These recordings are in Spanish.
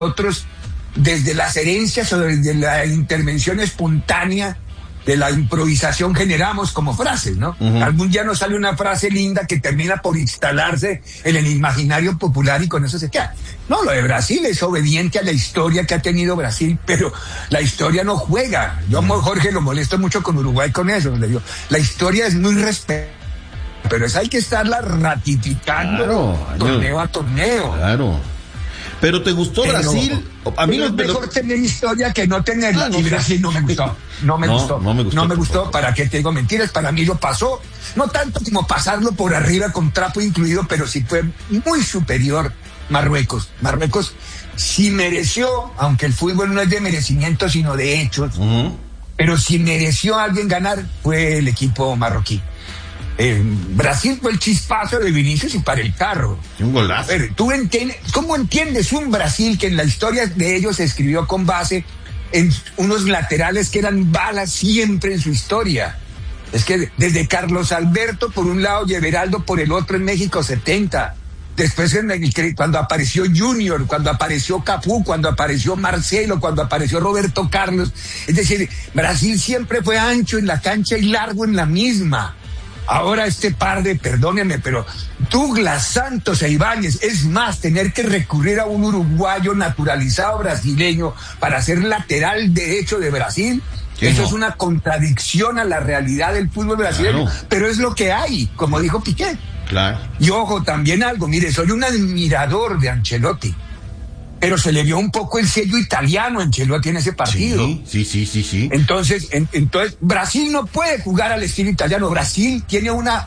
nosotros, desde las herencias o desde la intervención espontánea de la improvisación, generamos como frases, ¿no? Uh-huh. Algún día nos sale una frase linda que termina por instalarse en el imaginario popular y con eso se queda. No, lo de Brasil es obediente a la historia que ha tenido Brasil, pero la historia no juega. Yo a Jorge lo molesto mucho con Uruguay con eso. Le digo, la historia es muy respetada, pero hay que estarla ratificando, claro, torneo a torneo. Claro. ¿Pero te gustó Brasil? A mí es mejor tener historia que no tenerla. Y Brasil no me gustó. No me gustó. ¿Para qué te digo mentiras? Para mí lo pasó. No tanto como pasarlo por arriba con trapo incluido, pero sí fue muy superior Marruecos. Marruecos sí mereció, aunque el fútbol no es de merecimiento, sino de hechos. Uh-huh. Pero si mereció a alguien ganar, fue el equipo marroquí. Brasil fue el chispazo de Vinicius y para el carro. Un golazo. Pero tú ¿cómo entiendes un Brasil que en la historia de ellos se escribió con base en unos laterales que eran balas siempre en su historia? Es que desde Carlos Alberto por un lado y Everaldo por el otro en México 70. Después cuando apareció Junior, cuando apareció Cafú, cuando apareció Marcelo, cuando apareció Roberto Carlos. Es decir, Brasil siempre fue ancho en la cancha y largo en la misma. Ahora este par de, perdónenme, pero Douglas Santos e Ibáñez, es más, tener que recurrir a un uruguayo naturalizado brasileño para ser lateral derecho de Brasil, eso es una contradicción a la realidad del fútbol brasileño, claro. Pero es lo que hay, como dijo Piqué. Claro. Y ojo, también algo, mire, soy un admirador de Ancelotti, pero se le vio un poco el sello italiano a Ancelotti en ese partido. Sí. Entonces, Brasil no puede jugar al estilo italiano. Brasil tiene una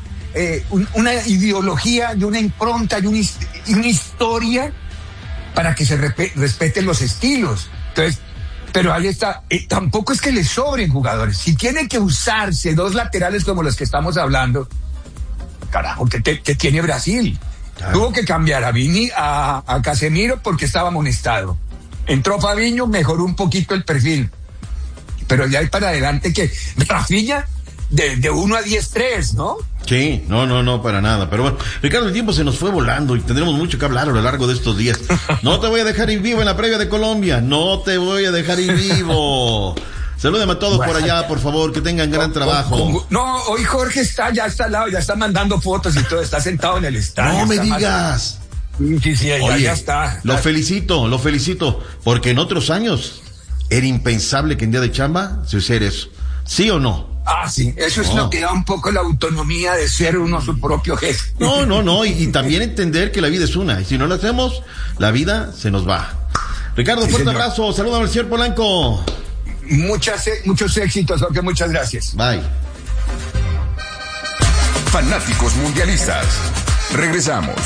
ideología y una impronta y una historia para que se respeten los estilos. Entonces, pero ahí está. Tampoco es que le sobren jugadores. Si tiene que usarse dos laterales como los que estamos hablando, carajo, ¿qué tiene Brasil? Claro. Tuvo que cambiar a Casemiro porque estaba amonestado. Entró Fabinho, mejoró un poquito el perfil. Pero ya hay para adelante que Rafinha de 1 a 10-3, ¿no? Sí, no, para nada. Pero bueno, Ricardo, el tiempo se nos fue volando y tendremos mucho que hablar a lo largo de estos días. No te voy a dejar ir vivo en la previa de Colombia. No te voy a dejar ir vivo. Salúdame a todos por allá, por favor, que tengan gran trabajo. No, hoy Jorge ya está al lado, ya está mandando fotos y todo, está sentado en el estadio. No me digas. Sí, oye, ya está. Lo felicito, porque en otros años era impensable que en día de chamba se hiciera eso. ¿Sí o no? Ah, sí, eso es lo que da un poco la autonomía de ser uno su propio jefe. No, y también entender que la vida es una, y si no la hacemos, la vida se nos va. Ricardo, fuerte abrazo, salúdame al señor Polanco. Muchos éxitos, Jorge, muchas gracias. Bye. Fanáticos mundialistas. Regresamos.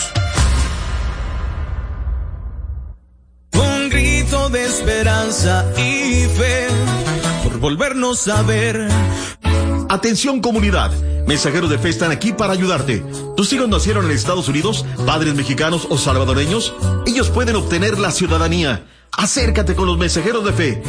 Un grito de esperanza y fe por volvernos a ver. Atención comunidad, mensajeros de fe están aquí para ayudarte. ¿Tus hijos nacieron en Estados Unidos, padres mexicanos o salvadoreños? Ellos pueden obtener la ciudadanía. Acércate con los mensajeros de fe.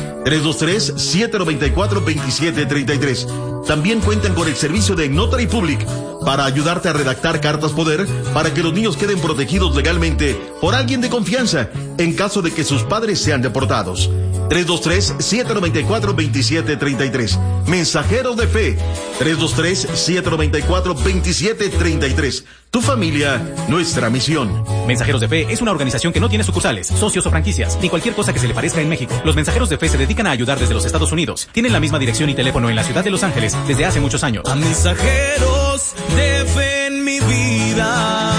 323-794-2733. También cuentan con el servicio de Notary Public para ayudarte a redactar cartas poder para que los niños queden protegidos legalmente por alguien de confianza en caso de que sus padres sean deportados. 323-794-2733. Mensajeros de fe. 323-794-2733. Tu familia, nuestra misión. Mensajeros de Fe es una organización que no tiene sucursales, socios o franquicias, ni cualquier cosa que se le parezca en México. Los Mensajeros de Fe se dedican a ayudar desde los Estados Unidos. Tienen la misma dirección y teléfono en la ciudad de Los Ángeles desde hace muchos años. A mensajeros de fe en mi vida.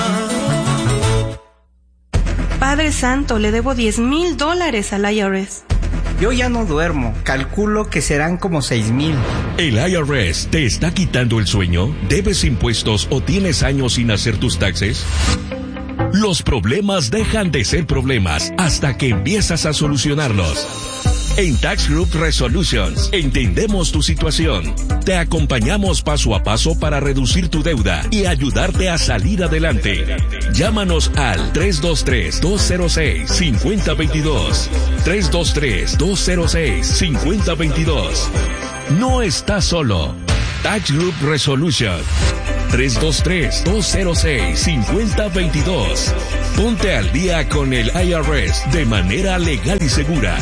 Padre Santo, le debo $10,000 al IRS. Yo ya no duermo, calculo que serán como 6,000. ¿El IRS te está quitando el sueño? ¿Debes impuestos o tienes años sin hacer tus taxes? Los problemas dejan de ser problemas hasta que empiezas a solucionarlos. En Tax Group Resolutions entendemos tu situación. Te acompañamos paso a paso para reducir tu deuda y ayudarte a salir adelante. Llámanos al 323-206-5022. 323-206-5022. No estás solo. Tax Group Resolution. 323-206-5022. Ponte al día con el IRS de manera legal y segura.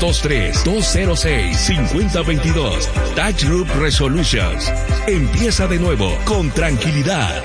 323-206-5022. Tax Group Resolutions. Empieza de nuevo con tranquilidad.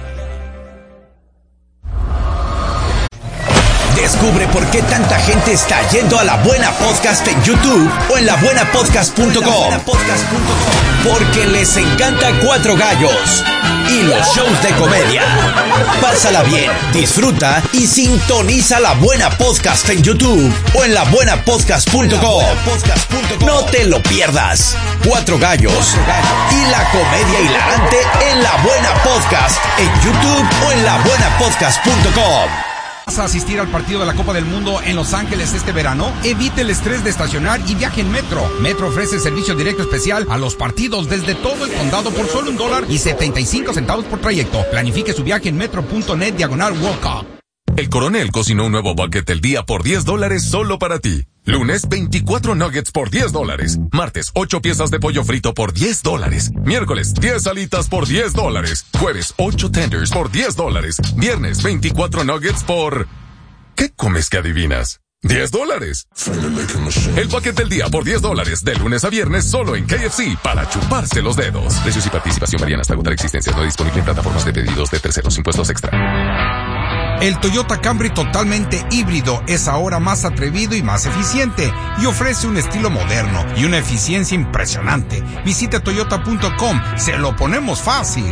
Descubre por qué tanta gente está yendo a La Buena Podcast en YouTube o en labuenapodcast.com. Porque les encanta Cuatro Gallos y los shows de comedia. Pásala bien, disfruta y sintoniza La Buena Podcast en YouTube o en labuenapodcast.com. No te lo pierdas. Cuatro Gallos y la comedia hilarante en La Buena Podcast en YouTube o en labuenapodcast.com. ¿Vas a asistir al partido de la Copa del Mundo en Los Ángeles este verano? Evite el estrés de estacionar y viaje en Metro. Metro ofrece servicio directo especial a los partidos desde todo el condado por solo $1.75 por trayecto. Planifique su viaje en metro.net/World Cup. El Coronel cocinó un nuevo bucket del día por $10 solo para ti. Lunes, 24 nuggets por $10. Martes, 8 piezas de pollo frito por $10. Miércoles, 10 alitas por $10. Jueves, 8 tenders por $10. Viernes, 24 nuggets por... ¿Qué comes que adivinas? $10. El bucket del día por $10, de lunes a viernes solo en KFC para chuparse los dedos. Precios y participación varían hasta agotar existencias. No disponible en plataformas de pedidos de terceros. Impuestos extra. El Toyota Camry totalmente híbrido es ahora más atrevido y más eficiente y ofrece un estilo moderno y una eficiencia impresionante. Visite toyota.com, se lo ponemos fácil.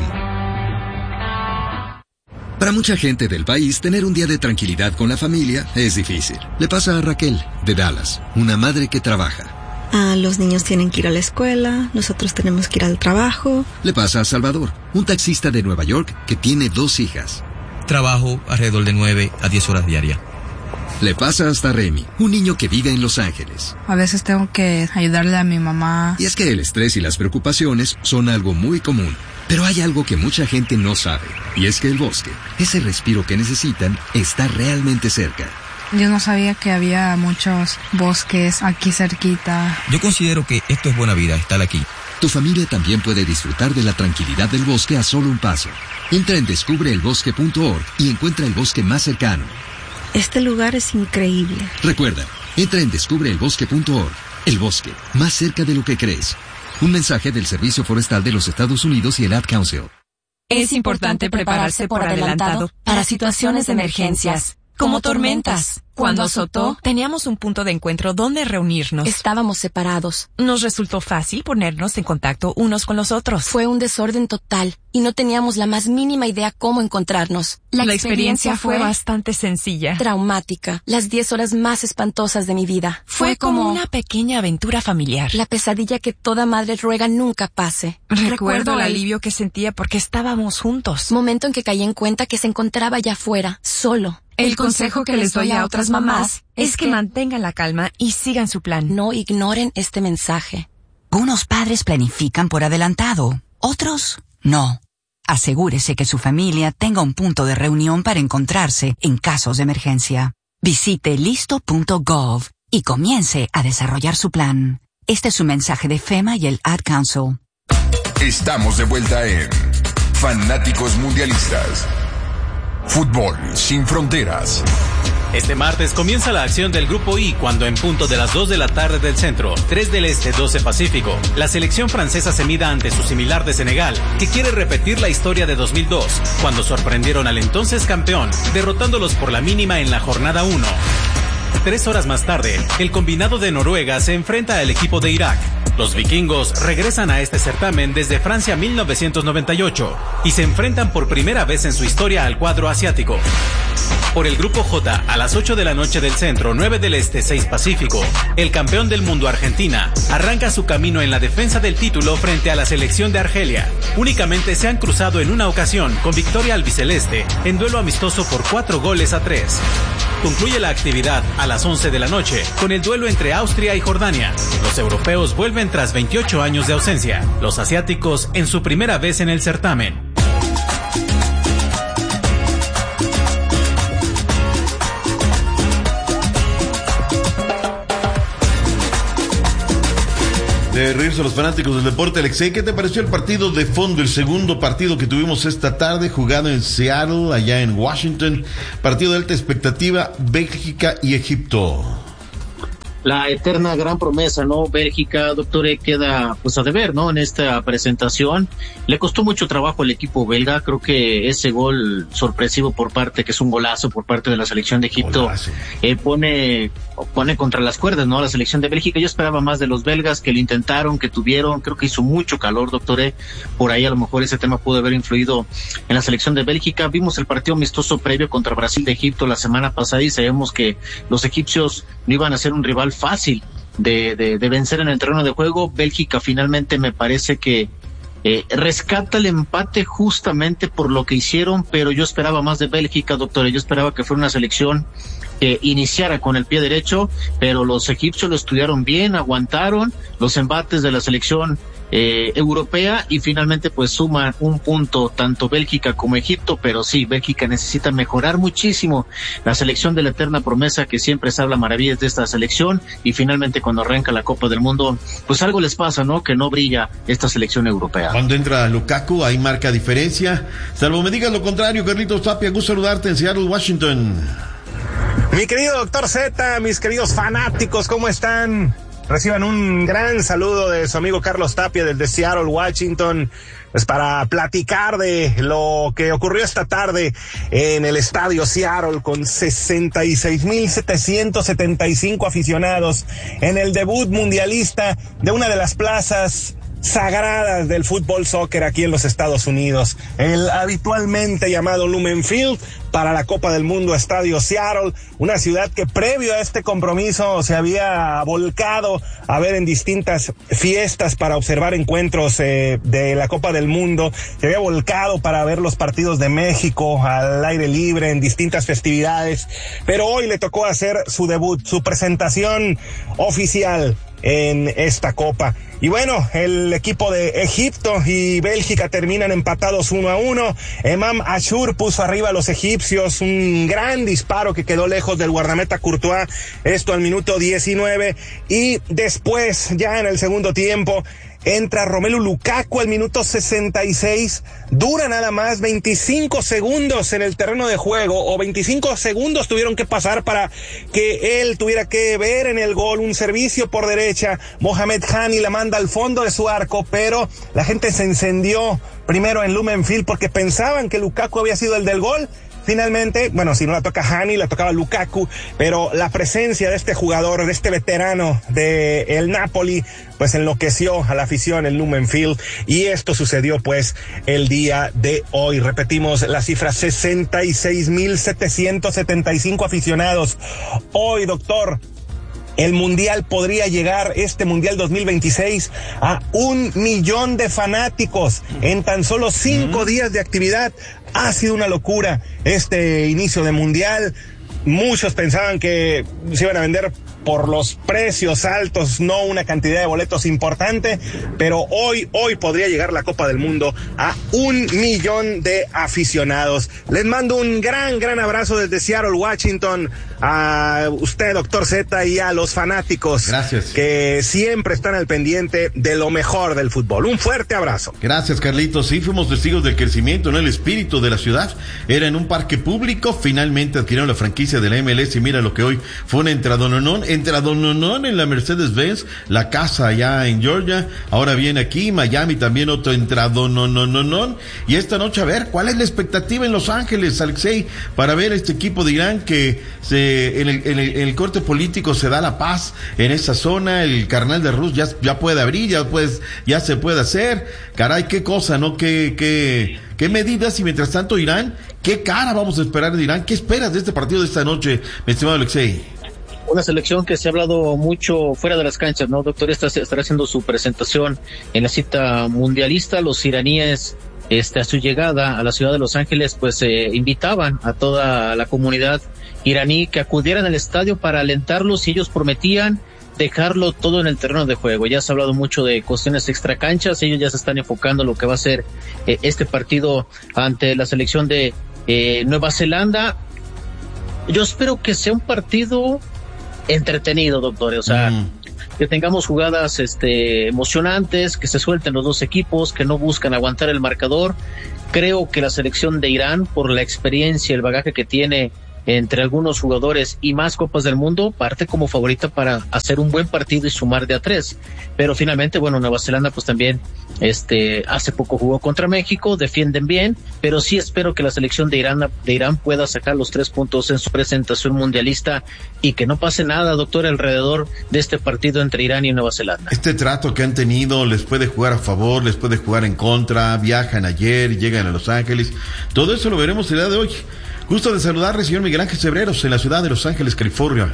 Para mucha gente del país, tener un día de tranquilidad con la familia es difícil. Le pasa a Raquel, de Dallas, una madre que trabaja. Los niños tienen que ir a la escuela, nosotros tenemos que ir al trabajo. Le pasa a Salvador, un taxista de Nueva York que tiene 2 hijas. Trabajo alrededor de 9 a 10 horas diarias. Le pasa hasta a Remy, un niño que vive en Los Ángeles. A veces tengo que ayudarle a mi mamá. Y es que el estrés y las preocupaciones son algo muy común. Pero hay algo que mucha gente no sabe, y es que el bosque, ese respiro que necesitan, está realmente cerca. Yo no sabía que había muchos bosques aquí cerquita. Yo considero que esto es buena vida, estar aquí. Tu familia también puede disfrutar de la tranquilidad del bosque a solo un paso. Entra en descubreelbosque.org y encuentra el bosque más cercano. Este lugar es increíble. Recuerda, entra en descubreelbosque.org. El bosque, más cerca de lo que crees. Un mensaje del Servicio Forestal de los Estados Unidos y el Ad Council. Es importante prepararse por adelantado para situaciones de emergencias, como tormentas. Cuando azotó, teníamos un punto de encuentro donde reunirnos. Estábamos separados. Nos resultó fácil ponernos en contacto unos con los otros. Fue un desorden total y no teníamos la más mínima idea cómo encontrarnos. La experiencia fue bastante sencilla. Traumática. Las 10 horas más espantosas de mi vida. Fue como una pequeña aventura familiar. La pesadilla que toda madre ruega nunca pase. Recuerdo el alivio que sentía porque estábamos juntos. Momento en que caí en cuenta que se encontraba allá afuera, solo. El consejo que les doy a otras mamás es que mantengan la calma y sigan su plan. No ignoren este mensaje. Unos padres planifican por adelantado, otros no. Asegúrese que su familia tenga un punto de reunión para encontrarse en casos de emergencia. Visite listo.gov y comience a desarrollar su plan. Este es un mensaje de FEMA y el Ad Council. Estamos de vuelta en Fanáticos Mundialistas. Fútbol sin fronteras. Este martes comienza la acción del Grupo I cuando en punto de las 2 de la tarde del centro, 3 del este, 12 pacífico, la selección francesa se mida ante su similar de Senegal, que quiere repetir la historia de 2002, cuando sorprendieron al entonces campeón, derrotándolos por la mínima en la jornada 1. 3 horas más tarde, el combinado de Noruega se enfrenta al equipo de Irak. Los vikingos regresan a este certamen desde Francia 1998 y se enfrentan por primera vez en su historia al cuadro asiático. Por el Grupo J, a las 8 de la noche del centro, 9 del este, 6 pacífico, el campeón del mundo Argentina arranca su camino en la defensa del título frente a la selección de Argelia. Únicamente se han cruzado en una ocasión con victoria albiceleste en duelo amistoso por 4-3. Concluye la actividad a las 11 de la noche con el duelo entre Austria y Jordania. Los europeos vuelven tras 28 años de ausencia. Los asiáticos en su primera vez en el certamen. De regreso a los fanáticos del deporte, Alexei, ¿qué te pareció el partido de fondo, el segundo partido que tuvimos esta tarde, jugado en Seattle, allá en Washington? Partido de alta expectativa, Bélgica y Egipto. La eterna gran promesa, ¿no? Bélgica, doctor, queda pues a deber, ¿no? En esta presentación. Le costó mucho trabajo al equipo belga. Creo que ese gol sorpresivo que es un golazo por parte de la selección de Egipto, pone contra las cuerdas, ¿no? A la selección de Bélgica. Yo esperaba más de los belgas, que lo intentaron, que tuvieron. Creo que hizo mucho calor, doctor. Por ahí a lo mejor ese tema pudo haber influido en la selección de Bélgica. Vimos el partido amistoso previo contra Brasil de Egipto la semana pasada y sabemos que los egipcios no iban a ser un rival fácil de vencer en el terreno de juego. Bélgica finalmente me parece que rescata el empate justamente por lo que hicieron, pero yo esperaba más de Bélgica, doctor. Yo esperaba que fuera una selección que iniciara con el pie derecho, pero los egipcios lo estudiaron bien, aguantaron los embates de la selección europea y finalmente pues suma un punto tanto Bélgica como Egipto, pero sí, Bélgica necesita mejorar muchísimo. La selección de la eterna promesa, que siempre se habla maravillas de esta selección, y finalmente cuando arranca la Copa del Mundo, pues algo les pasa, ¿no? Que no brilla esta selección europea. Cuando entra Lukaku, ahí marca diferencia. Salvo me digas lo contrario, Carlitos Tapia, gusto saludarte en Seattle, Washington. Mi querido doctor Z, mis queridos fanáticos, ¿cómo están? Reciban un gran saludo de su amigo Carlos Tapia desde Seattle, Washington, pues para platicar de lo que ocurrió esta tarde en el estadio Seattle con 66,775 aficionados en el debut mundialista de una de las plazas sagradas del fútbol soccer aquí en los Estados Unidos, el habitualmente llamado Lumen Field, para la Copa del Mundo, Estadio Seattle, una ciudad que previo a este compromiso se había volcado a ver en distintas fiestas para observar encuentros de la Copa del Mundo, se había volcado para ver los partidos de México al aire libre en distintas festividades, pero hoy le tocó hacer su debut, su presentación oficial en esta Copa. Y bueno, el equipo de Egipto y Bélgica terminan empatados 1-1. Emam Ashur puso arriba a los egipcios, un gran disparo que quedó lejos del guardameta Courtois, esto al minuto 19. Y después, ya en el segundo tiempo, entra Romelu Lukaku al minuto 66, dura nada más 25 segundos en el terreno de juego, o 25 segundos tuvieron que pasar para que él tuviera que ver en el gol un servicio por derecha. Mohamed Hani la manda al fondo de su arco, pero la gente se encendió primero en Lumen Field porque pensaban que Lukaku había sido el del gol. Finalmente, bueno, si no la toca Hani, la tocaba Lukaku, pero la presencia de este jugador, de este veterano de el Napoli, pues enloqueció a la afición en Lumen Field, y esto sucedió pues el día de hoy. Repetimos la cifra, 66,775 aficionados. Hoy, doctor, el mundial podría llegar, este mundial 2026, a 1 millón de fanáticos en tan solo 5 días de actividad. Ha sido una locura este inicio de mundial. Muchos pensaban que se iban a vender por los precios altos, no una cantidad de boletos importante, pero hoy podría llegar la Copa del Mundo a 1 millón de aficionados. Les mando un gran abrazo desde Seattle, Washington, a usted, doctor Z, y a los fanáticos. Gracias. Que siempre están al pendiente de lo mejor del fútbol. Un fuerte abrazo. Gracias, Carlitos. Sí, fuimos testigos del crecimiento, ¿no? El espíritu de la ciudad era en un parque público. Finalmente adquirieron la franquicia de la MLS y mira lo que hoy fue un entradononón en la Mercedes-Benz, la casa allá en Georgia. Ahora viene aquí, Miami también otro entradononón. Y esta noche, a ver, ¿cuál es la expectativa en Los Ángeles, Alexei, para ver este equipo de Irán que en el corte político se da la paz en esa zona? El carnal de Rus ya puede abrir, ya se puede hacer. Caray, qué cosa, ¿no? Qué medidas. Y mientras tanto, Irán, ¿qué cara vamos a esperar de Irán? ¿Qué esperas de este partido de esta noche, mi estimado Alexei? Una selección que se ha hablado mucho fuera de las canchas, ¿no, doctor? Estará haciendo su presentación en la cita mundialista. Los iraníes, a su llegada a la ciudad de Los Ángeles, pues invitaban a toda la comunidad iraní que acudieran al estadio para alentarlos, y ellos prometían dejarlo todo en el terreno de juego. Ya se ha hablado mucho de cuestiones extracanchas, ellos ya se están enfocando en lo que va a ser este partido ante la selección de Nueva Zelanda. Yo espero que sea un partido entretenido, doctor. O sea, que tengamos jugadas emocionantes, que se suelten los dos equipos, que no buscan aguantar el marcador. Creo que la selección de Irán, por la experiencia, el bagaje que tiene entre algunos jugadores y más Copas del Mundo, parte como favorita para hacer un buen partido y sumar de a 3. Pero finalmente, bueno, Nueva Zelanda pues también hace poco jugó contra México, defienden bien, pero sí espero que la selección de Irán pueda sacar los 3 puntos en su presentación mundialista y que no pase nada, doctor, alrededor de este partido entre Irán y Nueva Zelanda. Este trato que han tenido les puede jugar a favor, les puede jugar en contra, viajan ayer, llegan a Los Ángeles, todo eso lo veremos el día de hoy. Gusto de saludarle, señor Miguel Ángel Cebreros, en la ciudad de Los Ángeles, California.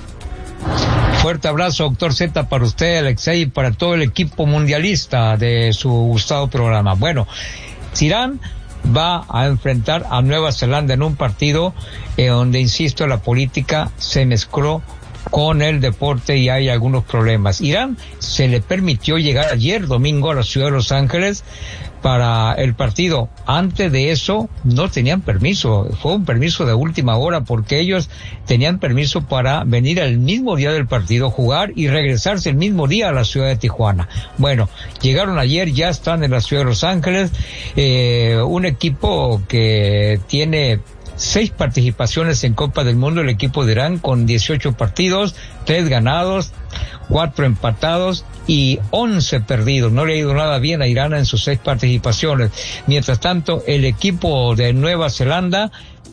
Fuerte abrazo, doctor Z, para usted, Alexei, y para todo el equipo mundialista de su gustado programa. Bueno, Irán va a enfrentar a Nueva Zelanda en un partido donde, insisto, la política se mezcló con el deporte y hay algunos problemas. Irán se le permitió llegar ayer domingo a la ciudad de Los Ángeles para el partido. Antes de eso no tenían permiso, fue un permiso de última hora porque ellos tenían permiso para venir el mismo día del partido, jugar y regresarse el mismo día a la ciudad de Tijuana. Bueno, llegaron ayer, ya están en la ciudad de Los Ángeles, un equipo que tiene 6 participaciones en Copa del Mundo, el equipo de Irán, con 18 partidos, 3 ganados, 4 empatados y 11 perdidos. No le ha ido nada bien a Irán en sus 6 participaciones. Mientras tanto, el equipo de Nueva Zelanda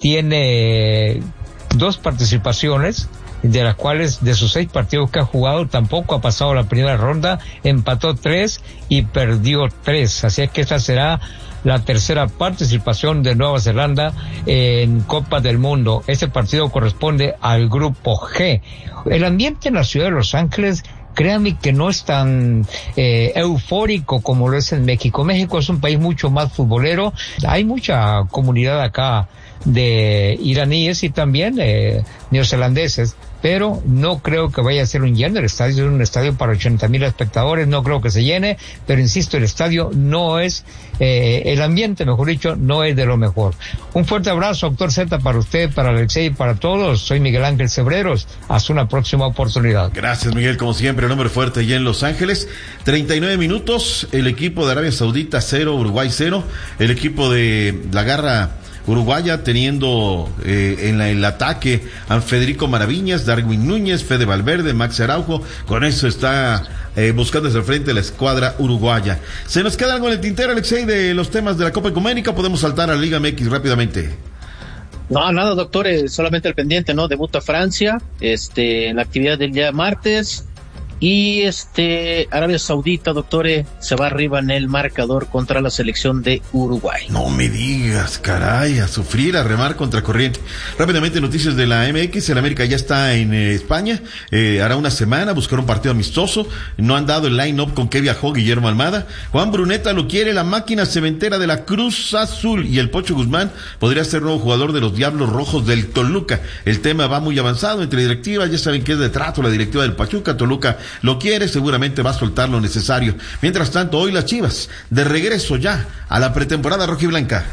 tiene 2 participaciones, de las cuales de sus 6 partidos que ha jugado tampoco ha pasado la primera ronda, empató 3 y perdió 3. Así es que esta será la tercera participación de Nueva Zelanda en Copa del Mundo. Este partido corresponde al grupo G. El ambiente en la ciudad de Los Ángeles, créanme que no es tan eufórico como lo es en México. México es un país mucho más futbolero. Hay mucha comunidad acá de iraníes y también neozelandeses, pero no creo que vaya a ser un lleno. El estadio es un estadio para 80,000 espectadores, no creo que se llene, pero insisto, el estadio no es, el ambiente, mejor dicho, no es de lo mejor. Un fuerte abrazo, doctor Z, para usted, para Alexei y para todos. Soy Miguel Ángel Cebreros. Hasta una próxima oportunidad. Gracias, Miguel, como siempre, el hombre fuerte allá en Los Ángeles. 39 minutos, el equipo de Arabia Saudita 0, Uruguay 0, el equipo de la garra uruguaya teniendo en el ataque a Federico Maraviñas, Darwin Núñez, Fede Valverde, Max Araujo. Con eso está buscando hacia el frente la escuadra uruguaya. ¿Se nos queda algo en el tintero, Alexei, de los temas de la Copa Ecuménica? Podemos saltar a la Liga MX rápidamente. No, nada, doctor, solamente el pendiente, ¿no? Debuta Francia, en la actividad del día martes. Y Arabia Saudita, doctor, se va arriba en el marcador contra la selección de Uruguay. No me digas, caray, a sufrir, a remar contra corriente. Rápidamente, noticias de la MX. El América ya está en España, hará una semana, buscar un partido amistoso. No han dado el line-up con que viajó Guillermo Almada. Juan Bruneta lo quiere la máquina cementera de la Cruz Azul, y el Pocho Guzmán podría ser nuevo jugador de los Diablos Rojos del Toluca. El tema va muy avanzado entre directivas, ya saben que es de trato la directiva del Pachuca. Toluca lo quiere, seguramente va a soltar lo necesario. Mientras tanto, hoy las Chivas, de regreso ya a la pretemporada rojiblanca.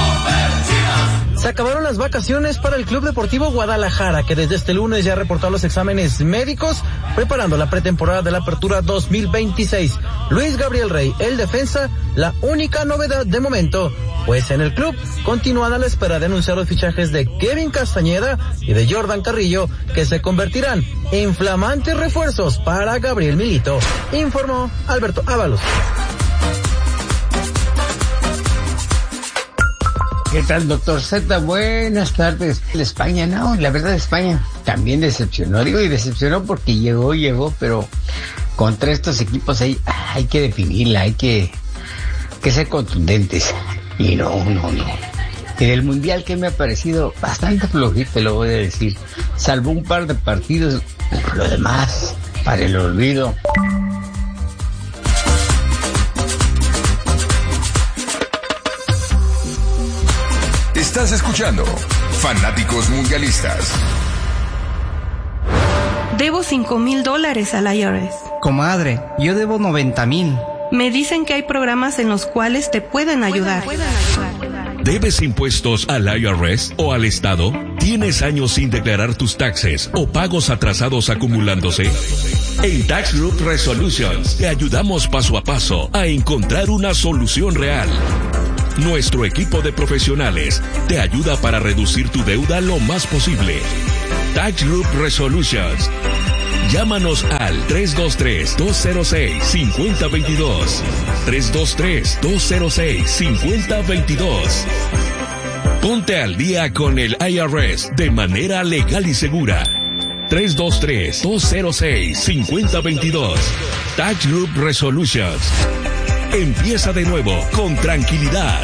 Se acabaron las vacaciones para el Club Deportivo Guadalajara, que desde este lunes ya reportó los exámenes médicos, preparando la pretemporada de la Apertura 2026. Luis Gabriel Rey, el defensa, la única novedad de momento, pues en el club continúan a la espera de anunciar los fichajes de Kevin Castañeda y de Jordan Carrillo, que se convertirán en flamantes refuerzos para Gabriel Milito, informó Alberto Ábalos. ¿Qué tal, doctor Z? Buenas tardes. España, no, la verdad España también decepcionó. Digo, y decepcionó porque llegó, pero contra estos equipos hay que definirla, hay que ser contundentes. Y no. En el Mundial, que me ha parecido bastante flojito, lo voy a decir. Salvo un par de partidos, lo demás, para el olvido. Estás escuchando Fanáticos Mundialistas. Debo $5,000 al IRS. Comadre, yo debo 90,000. Me dicen que hay programas en los cuales te pueden ayudar. ¿Debes impuestos al IRS o al Estado? ¿Tienes años sin declarar tus taxes o pagos atrasados acumulándose? En Tax Group Resolutions te ayudamos paso a paso a encontrar una solución real. Nuestro equipo de profesionales te ayuda para reducir tu deuda lo más posible. Tax Group Resolutions. Llámanos al 323-206-5022. 323-206-5022. Ponte al día con el IRS de manera legal y segura. 323-206-5022. Tax Group Resolutions. Empieza de nuevo con tranquilidad.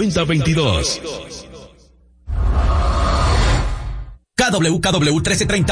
323-206-5022. KWKW 1330